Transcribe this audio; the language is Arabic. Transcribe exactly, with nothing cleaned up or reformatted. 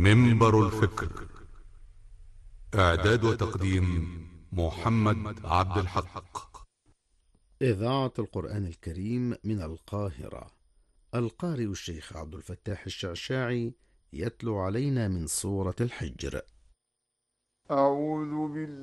منبر الفكر. إعداد وتقديم محمد عبد الحق. إذاعة القرآن الكريم من القاهرة. القارئ الشيخ عبد الفتاح الشعشاعي يتلو علينا من سورة الحجر. أعوذ بالله